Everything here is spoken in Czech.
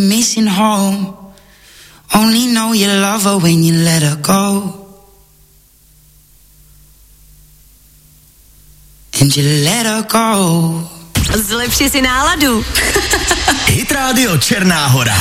Missing home. Only know you love her when you let her go. And you let her go. Zlepši si náladu. Hit Radio Černá Hora.